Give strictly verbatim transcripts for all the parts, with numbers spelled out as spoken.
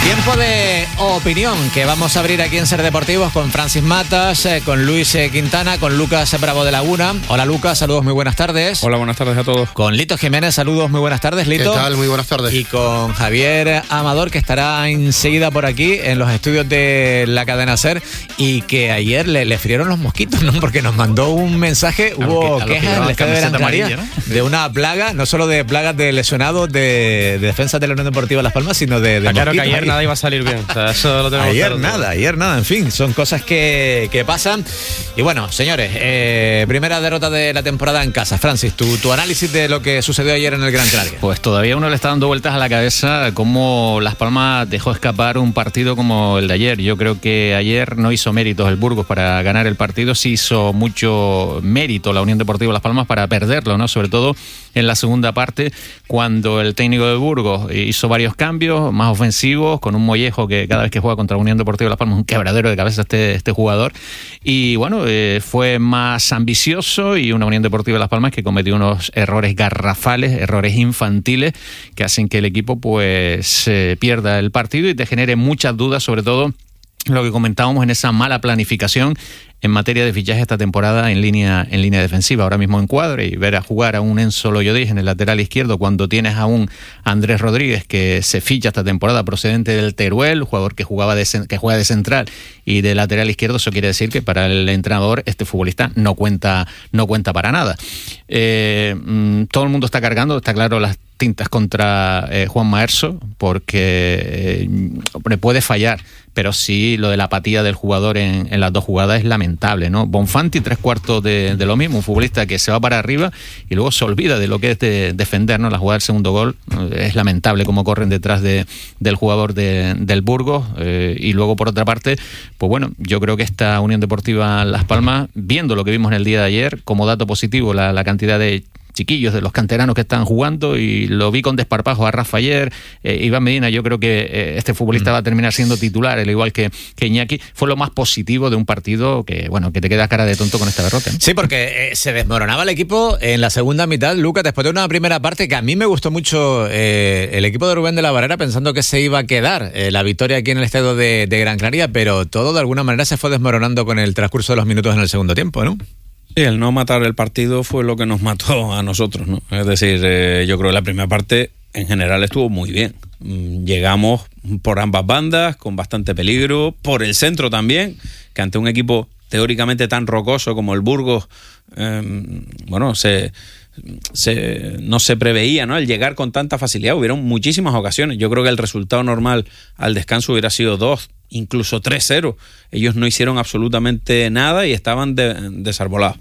Tiempo de opinión que vamos a abrir aquí en Ser Deportivos con Francis Matas, eh, con Luis eh, Quintana, con Lucas Bravo de Laguna. Hola Lucas, saludos, muy buenas tardes. Hola, buenas tardes a todos. Con Lito Jiménez, saludos, muy buenas tardes, Lito. ¿Qué tal? Muy buenas tardes. Y con Javier Amador, que estará enseguida por aquí en los estudios de la cadena Ser, y que ayer le, le frieron los mosquitos, ¿no? Porque nos mandó un mensaje, hubo que, quejas en el estadio de Gran Canaria, ¿no? De una plaga, no solo de plagas de lesionados de, de defensa de la Unión Deportiva Las Palmas, sino de, de Está claro que ayer ahí. Nada iba a salir bien. O sea, eso lo tenemos ayer claro nada, todo. ayer nada, en fin, son cosas que, que pasan. Y bueno, señores, eh, primera derrota de la temporada en casa. Francis, tu, tu análisis de lo que sucedió ayer en el Gran Canaria. Pues todavía uno le está dando vueltas a la cabeza cómo Las Palmas dejó escapar un partido como el de ayer. Yo creo que ayer no hizo méritos el Burgos para ganar el partido, sí hizo mucho mérito la Unión Deportiva Las Palmas para perderlo, ¿no? Sobre todo en la segunda parte, cuando el técnico de Burgos hizo varios cambios más ofensivos, con un Mollejo que cada vez que juega contra la Unión Deportiva Las Palmas un quebradero de cabeza este, este jugador, y bueno, eh, fue más ambicioso, y una Unión Deportiva Las Palmas que cometió unos errores garrafales, errores infantiles, que hacen que el equipo pues eh, pierda el partido y te genere muchas dudas, sobre todo lo que comentábamos en esa mala planificación en materia de fichaje esta temporada en línea en línea defensiva. Ahora mismo en cuadro, y ver a jugar a un Enzo Loyodis en el lateral izquierdo cuando tienes a un Andrés Rodríguez que se ficha esta temporada procedente del Teruel, jugador que jugaba de, que juega de central y de lateral izquierdo. Eso quiere decir que para el entrenador este futbolista no cuenta no cuenta para nada. Eh, todo el mundo está cargando, está claro, las tintas contra eh, Juan Maerso, porque eh, puede fallar, pero sí lo de la apatía del jugador en, en las dos jugadas es lamentable, ¿no? Bonfanti, tres cuartos de, de lo mismo, un futbolista que se va para arriba y luego se olvida de lo que es de defender, ¿no? La jugada del segundo gol, eh, es lamentable cómo corren detrás de, del jugador de, del Burgos, eh, y luego por otra parte, pues bueno, yo creo que esta Unión Deportiva Las Palmas, viendo lo que vimos en el día de ayer, como dato positivo, la, la cantidad de chiquillos, de los canteranos que están jugando, y lo vi con desparpajo a Rafa ayer, eh, Iván Medina, yo creo que eh, este futbolista mm. va a terminar siendo titular, al igual que, que Iñaki. Fue lo más positivo de un partido que, bueno, que te queda cara de tonto con esta derrota, ¿no? Sí, porque eh, se desmoronaba el equipo en la segunda mitad, Lucas, después de una primera parte que a mí me gustó mucho eh, el equipo de Rubén de la Barrera, pensando que se iba a quedar eh, la victoria aquí en el estadio de, de Gran Canaria, pero todo de alguna manera se fue desmoronando con el transcurso de los minutos en el segundo tiempo, ¿no? Sí, el no matar el partido fue lo que nos mató a nosotros, ¿no? Es decir, eh, yo creo que la primera parte en general estuvo muy bien. Llegamos por ambas bandas con bastante peligro, por el centro también, que ante un equipo teóricamente tan rocoso como el Burgos, eh, bueno, se... Se, no se preveía, ¿no?, el llegar con tanta facilidad. Hubieron muchísimas ocasiones. Yo creo que el resultado normal al descanso hubiera sido dos, incluso tres cero. Ellos no hicieron absolutamente nada y estaban de, desarbolados.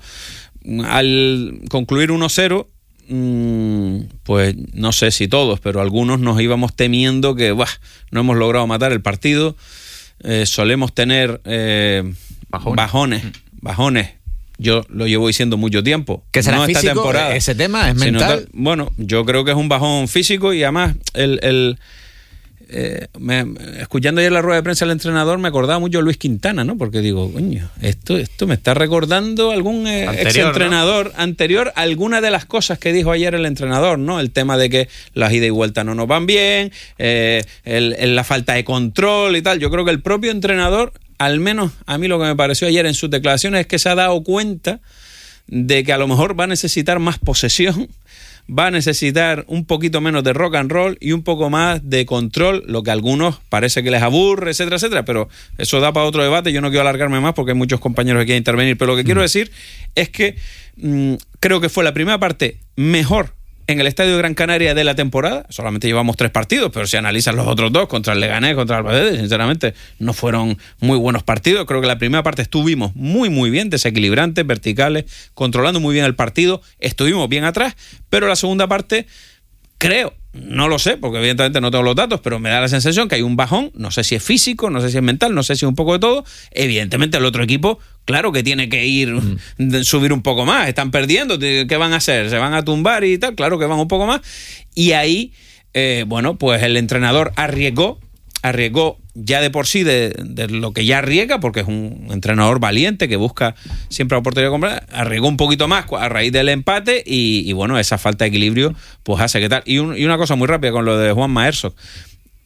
Al concluir uno cero, mmm, pues no sé si todos, pero algunos nos íbamos temiendo que buah, no hemos logrado matar el partido. Eh, solemos tener eh, bajones, bajones, bajones. Yo lo llevo diciendo mucho tiempo. ¿Que será no físico esta temporada, ese tema? ¿Es mental? Tal, bueno, yo creo que es un bajón físico, y además, el, el eh, me, escuchando ayer la rueda de prensa del entrenador, me acordaba mucho de Luis Quintana, ¿no? Porque digo, coño, esto, esto me está recordando algún eh, exentrenador, ¿no?, anterior, alguna de las cosas que dijo ayer el entrenador, ¿no? El tema de que las ida y vuelta no nos van bien, eh, el, el, la falta de control y tal. Yo creo que el propio entrenador, al menos a mí lo que me pareció ayer en sus declaraciones, es que se ha dado cuenta de que a lo mejor va a necesitar más posesión, va a necesitar un poquito menos de rock and roll y un poco más de control, lo que a algunos parece que les aburre, etcétera, etcétera, pero eso da para otro debate. Yo no quiero alargarme más porque hay muchos compañeros que quieren intervenir, pero lo que mm. quiero decir es que mmm, creo que fue la primera parte mejor en el Estadio de Gran Canaria de la temporada. Solamente llevamos tres partidos, pero si analizan los otros dos, contra el Leganés, contra el Albacete, sinceramente no fueron muy buenos partidos. Creo que la primera parte estuvimos muy muy bien, desequilibrantes, verticales, controlando muy bien el partido, estuvimos bien atrás, pero la segunda parte, creo, no lo sé, porque evidentemente no tengo los datos, pero me da la sensación que hay un bajón, no sé si es físico, no sé si es mental, no sé si es un poco de todo. Evidentemente el otro equipo, claro que tiene que ir, mm. subir un poco más, están perdiendo, ¿qué van a hacer? ¿Se van a tumbar y tal? Claro que van un poco más, y ahí, eh, bueno, pues el entrenador arriesgó, arriesgó ya de por sí de, de lo que ya arriesga, porque es un entrenador valiente que busca siempre la oportunidad de comprar, arriesgó un poquito más a raíz del empate y, y bueno, esa falta de equilibrio pues hace que tal. Y, un, y una cosa muy rápida con lo de Juan Maerso.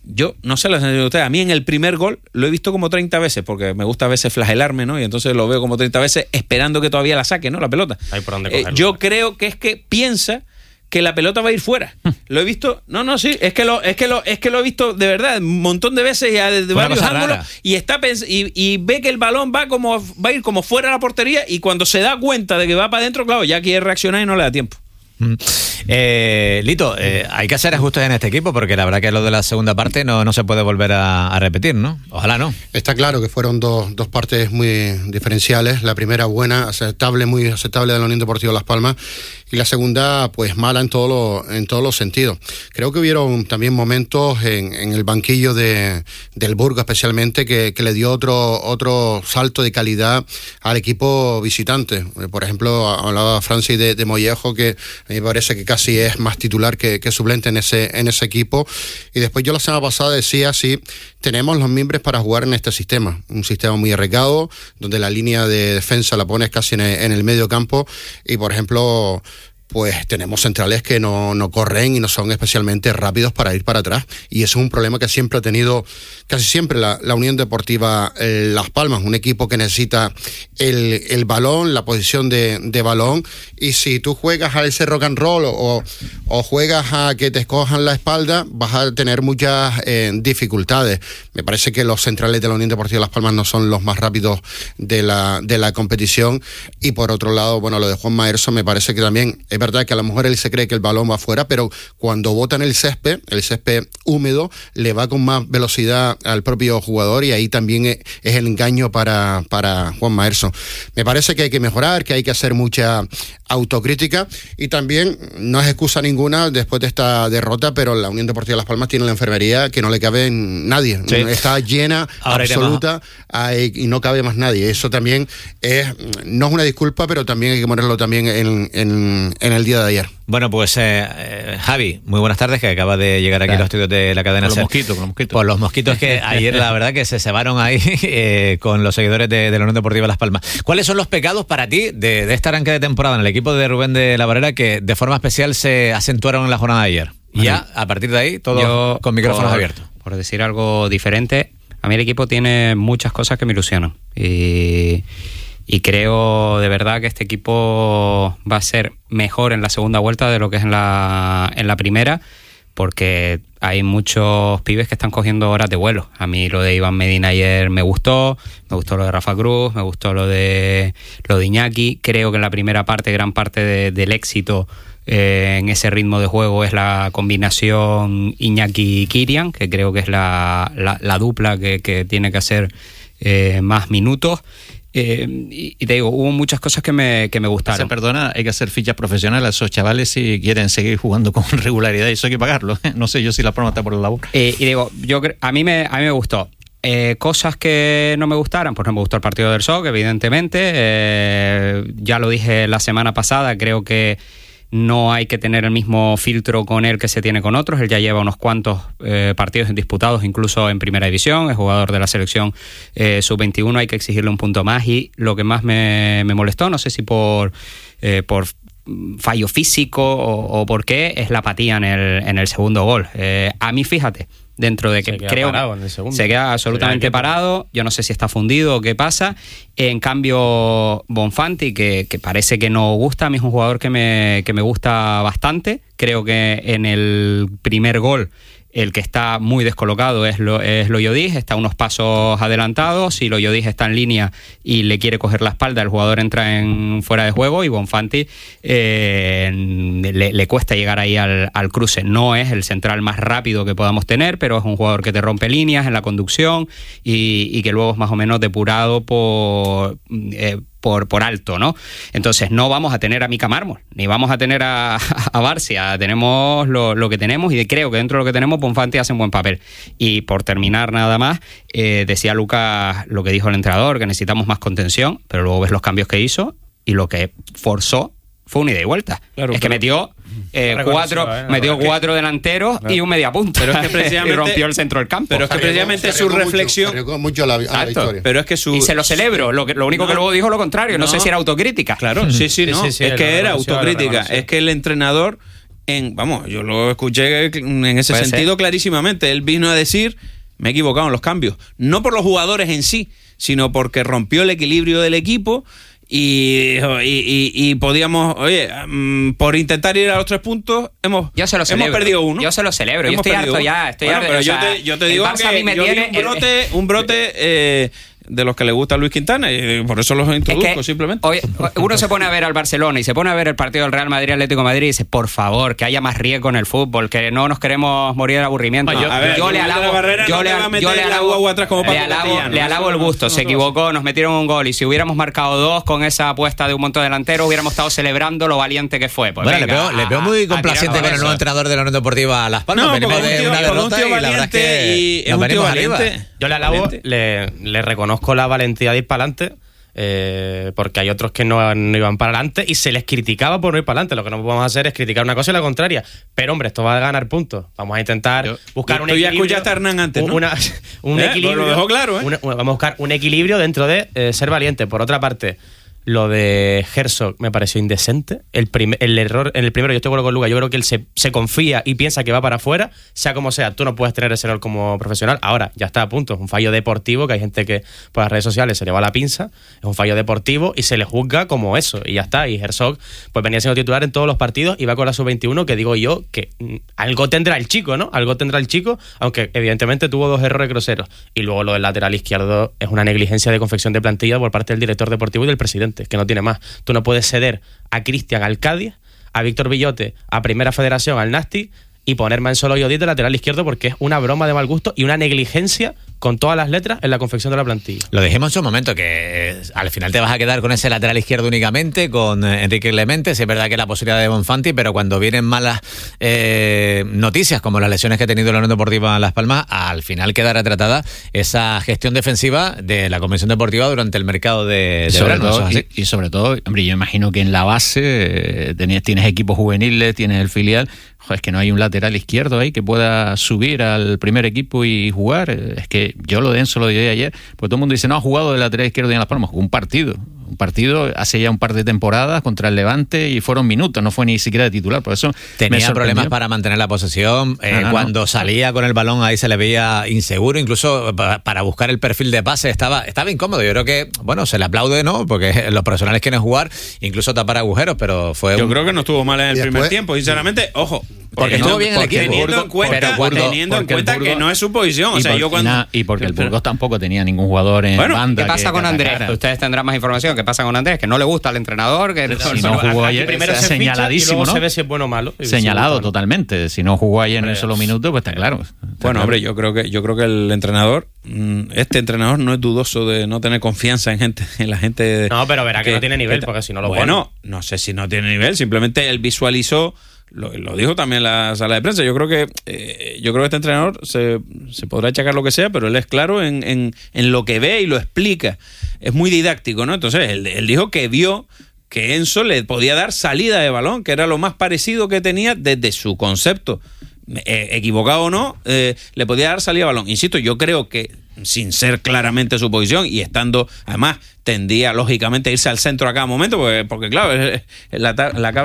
yo no sé la sensación de ustedes, a mí en el primer gol lo he visto como treinta veces, porque me gusta a veces flagelarme, ¿no? Y entonces lo veo como treinta veces esperando que todavía la saque, ¿no? La pelota. Hay por dónde eh, cogerlo. yo creo que es que piensa que la pelota va a ir fuera. Lo he visto, no, no, sí, es que lo, es que lo, es que lo he visto de verdad un montón de veces y de, de varios ángulos rara. y está pens- y, y ve que el balón va como va a ir como fuera de la portería y cuando se da cuenta de que va para adentro, claro, ya quiere reaccionar y no le da tiempo. Mm. Eh, Lito, eh, hay que hacer ajustes en este equipo porque la verdad que lo de la segunda parte no, no se puede volver a, a repetir, ¿no? Ojalá no. Está claro que fueron dos, dos partes muy diferenciales. La primera buena, aceptable, muy aceptable de la Unión Deportiva Las Palmas, y la segunda pues mala en, todo lo, en todos los sentidos. Creo que hubieron también momentos en, en el banquillo de, del Burgos especialmente que, que le dio otro, otro salto de calidad al equipo visitante. Por ejemplo, hablaba Francis de, de Mollejo, que a mí me parece que casi es más titular que, que suplente en ese, en ese equipo. Y después yo la semana pasada decía, sí, tenemos los miembros para jugar en este sistema. Un sistema muy arriesgado, donde la línea de defensa la pones casi en el, en el medio campo. Y, por ejemplo, pues tenemos centrales que no, no corren y no son especialmente rápidos para ir para atrás. Y eso es un problema que siempre ha tenido, casi siempre, la, la Unión Deportiva eh, Las Palmas. Un equipo que necesita el, el balón, la posición de, de balón. Y si tú juegas a ese rock and roll o, o juegas a que te escojan la espalda, vas a tener muchas eh, dificultades. Me parece que los centrales de la Unión Deportiva Las Palmas no son los más rápidos de la, de la competición. Y por otro lado, bueno, lo de Juan Maerso me parece que también... Es verdad que a lo mejor él se cree que el balón va afuera, pero cuando bota en el césped, el césped húmedo, le va con más velocidad al propio jugador y ahí también es, es el engaño para, para Juan Maerso. Me parece que hay que mejorar, que hay que hacer mucha autocrítica y también no es excusa ninguna después de esta derrota, pero la Unión Deportiva Las Palmas tiene la enfermería que no le cabe en nadie. Sí. Está llena, ahora absoluta hay, y no cabe más nadie. Eso también es, no es una disculpa, pero también hay que ponerlo también en, en en el día de ayer. Bueno, pues eh, eh, Javi, muy buenas tardes, que acaba de llegar aquí a los estudios de la cadena por los SER. mosquitos, por los mosquitos. Por los mosquitos que ayer la verdad que se cebaron ahí eh, con los seguidores de, de la Unión Deportiva Las Palmas. ¿Cuáles son los pecados para ti de, de este arranque de temporada en el equipo de Rubén de la Barrera que de forma especial se acentuaron en la jornada de ayer? Y bueno, ya, a partir de ahí, todo yo, con micrófonos por, abiertos. Por decir algo diferente, a mí el equipo tiene muchas cosas que me ilusionan. Y... Y creo de verdad que este equipo va a ser mejor en la segunda vuelta de lo que es en la, en la primera, porque hay muchos pibes que están cogiendo horas de vuelo. A mí lo de Iván Medina ayer me gustó, me gustó lo de Rafa Cruz, me gustó lo de, lo de Iñaki. Creo que en la primera parte, gran parte de, del éxito eh, en ese ritmo de juego es la combinación Iñaki-Kirian, que creo que es la, la, la dupla que, que tiene que hacer eh, más minutos. Eh, y, y te digo, hubo muchas cosas que me, que me gustaron. Se perdona, hay que hacer fichas profesionales a esos chavales si quieren seguir jugando con regularidad y eso hay que pagarlo. No sé yo si la palma está por la labor. Eh, y digo, yo a mí me, a mí me gustó. Eh, cosas que no me gustaran, pues no me gustó el partido del S O C, evidentemente. Eh, ya lo dije la semana pasada, creo que no hay que tener el mismo filtro con él que se tiene con otros. Él ya lleva unos cuantos eh, partidos disputados, incluso en primera división, es jugador de la selección eh, sub veintiuno, hay que exigirle un punto más. Y lo que más me, me molestó, no sé si por, eh, por fallo físico o, o por qué, es la apatía en el, en el segundo gol. Eh, a mí, fíjate, dentro de que se queda creo parado en el segundo. Se queda absolutamente se queda parado, yo no sé si está fundido o qué pasa. En cambio, Bonfanti, que, que parece que no gusta, a mí es un jugador que me, que me gusta bastante. Creo que en el primer gol el que está muy descolocado es, lo, es Loyodis, está unos pasos adelantados. Si Loyodis está en línea y le quiere coger la espalda, el jugador entra en fuera de juego y Bonfanti eh, le, le cuesta llegar ahí al, al cruce. No es el central más rápido que podamos tener, pero es un jugador que te rompe líneas en la conducción y, y que luego es más o menos depurado por... Eh, Por, por alto, ¿no? Entonces no vamos a tener a Mica Mármol, ni vamos a tener a, a Barcia, tenemos lo, lo que tenemos y creo que dentro de lo que tenemos Bonfanti hace un buen papel. Y por terminar nada más, eh, decía Lucas lo que dijo el entrenador, que necesitamos más contención, pero luego ves los cambios que hizo y lo que forzó fue una ida y vuelta. Claro, es que metió eh, cuatro, eh, metió cuatro que, delanteros claro. y un mediapunta. Pero es que precisamente y rompió el centro del campo. Pero es que precisamente su reflexión. Mucho, mucho la, a la victoria. Pero es que su, y se lo celebro. Lo, que, lo único no, que luego dijo lo contrario. No, no sé si era autocrítica. Claro, sí, sí, no. Sí, sí, sí, es que era autocrítica. Es que el entrenador en, vamos, yo lo escuché en ese Puede sentido ser. clarísimamente. Él vino a decir, me he equivocado en los cambios. No por los jugadores en sí, sino porque rompió el equilibrio del equipo y, y, y, y podíamos, oye, um, por intentar ir a los tres puntos, hemos, Yo se lo hemos celebro. perdido uno. Yo se lo celebro. Yo Hemos estoy perdido harto uno. ya. Estoy Bueno, harto, pero o yo sea, te, yo te el digo Barça que a mí me yo vi tiene- un brote, un brote eh, de los que le gusta a Luis Quintana y por eso los introduzco, Es que simplemente. hoy- uno se pone a ver al Barcelona y se pone a ver el partido del Real Madrid Atlético de Madrid y dice, por favor, que haya más riesgo en el fútbol, que no nos queremos morir de aburrimiento. No, a ver, yo el le de la alabo, barrera yo no le, te va a meter yo le la alabo, guagua atrás como le Paco alabo, Castellano. le alabo el Eso no- gusto, eso se no equivocó, nos metieron un gol y si hubiéramos marcado dos con esa apuesta de un montón de delanteros hubiéramos estado celebrando lo valiente que fue. Pues Bueno, venga, le veo, le veo a- muy a complaciente tirar con el eso. nuevo entrenador de la Unión Deportiva Las Palmas. No, Venimos porque de es un una tío- porque es un derrota tío y la verdad es valiente que y es nos un tío venimos arriba. valiente. Yo le alabo, Valiente. le, le reconozco la valentía de ir para adelante, eh, porque hay otros que no, no iban para adelante y se les criticaba por no ir para adelante. Lo que no podemos hacer es criticar una cosa y la contraria. Pero, hombre, esto va a ganar puntos. Vamos a intentar Yo- buscar yo- un tú ya equilibrio. escuchaste a Hernán antes, ¿no? Una- un ¿Eh? equilibrio. Lo dejó claro, ¿eh? Una- una- vamos a buscar un equilibrio dentro de eh, ser valiente. Por otra parte, lo de Herzog me pareció indecente. El, prim- el error, en el primero, yo estoy de acuerdo con Luca, yo creo que él se, se confía y piensa que va para afuera, sea como sea, tú no puedes tener ese error como profesional. Ahora, ya está a punto, es un fallo deportivo, que hay gente que por las redes sociales se le va la pinza, es un fallo deportivo y se le juzga como eso, y ya está. Y Herzog pues venía siendo titular en todos los partidos y va con la sub veintiuno, que digo yo que mm, algo tendrá el chico, ¿no? Algo tendrá el chico, aunque evidentemente tuvo dos errores groseros. Y luego lo del lateral izquierdo es una negligencia de confección de plantilla por parte del director deportivo y del presidente, que no tiene más. Tú no puedes ceder a Cristian al Cádiz, a Víctor Villote a Primera Federación al Nasti y ponerme en solo Yodit de lateral izquierdo, porque es una broma de mal gusto y una negligencia con todas las letras en la confección de la plantilla. Lo dijimos en su momento, que eh, al final te vas a quedar con ese lateral izquierdo únicamente, con eh, Enrique Clemente. Sí, es verdad que la posibilidad de Bonfanti, pero cuando vienen malas eh, noticias, como las lesiones que ha tenido la Unión Deportiva Las Palmas, al final quedará tratada esa gestión defensiva de la Comisión Deportiva durante el mercado de, de sobre verano. todo, ¿Eso es así? y, y sobre todo, hombre, yo imagino que en la base eh, tenías, tienes equipos juveniles, tienes el filial. Joder, es que no hay un lateral izquierdo ahí que pueda subir al primer equipo y jugar. Es que yo lo de Enzo lo dije ayer, porque todo el mundo dice, no, ha jugado de lateral izquierdo en Las Palmas. Jugó un partido, un partido hace ya un par de temporadas contra el Levante y fueron minutos, no fue ni siquiera de titular. Por eso me Tenía sorprendió. problemas para mantener la posesión. Eh, No, no, cuando no. salía con el balón ahí se le veía inseguro, incluso pa- para buscar el perfil de pase estaba, estaba incómodo. Yo creo que, bueno, se le aplaude, ¿no? Porque los profesionales quieren jugar, incluso tapar agujeros, pero fue Yo un- creo que no estuvo mal en el Y primer después- tiempo, sinceramente. Ojo, Porque teniendo- estuvo bien el porque equipo. Teniendo en Burgos- cuenta, pero Burgos- teniendo en porque el cuenta que Burgos- no es su posición. O y sea, por- yo y cuando. nada, y porque el Burgos tampoco tenía ningún jugador en Bueno, banda. ¿Qué pasa que- con que Andrés? atacara. Ustedes tendrán más información. ¿Qué pasa con Andrés? Que no le gusta al entrenador. Que Si no jugó ayer, Primero se ficha y señaladísimo, luego ¿no? se ve si es bueno o malo. Y si Señalado gusta o no. totalmente. Si no jugó ayer en un Hombre, solo minuto, pues está claro. Está Bueno, claro. hombre, yo creo que yo creo que el entrenador, mm, este entrenador no es dudoso de no tener confianza en gente, en la gente. No, pero verá que no tiene nivel, porque si no lo Bueno, no sé si no tiene nivel, simplemente él visualizó, lo, lo dijo también en la sala de prensa. Yo creo que eh, yo creo que este entrenador se, se podrá achacar lo que sea, pero él es claro en, en, en lo que ve y lo explica. Es muy didáctico, ¿no? Entonces, él, él dijo que vio que Enzo le podía dar salida de balón, que era lo más parecido que tenía desde su concepto. Eh, equivocado o no, eh, le podía dar salida de balón. Insisto, yo creo que sin ser claramente su posición y estando, además, tendía lógicamente a irse al centro a cada momento, porque, porque claro, es- es la, ta- la cabra